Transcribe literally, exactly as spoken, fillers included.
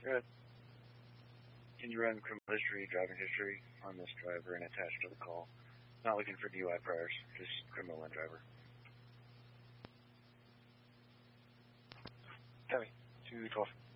Good. Can you run criminal history, driving history on this driver and attach to the call? Not looking for D U I priors, just criminal and driver. Copy. two twelve.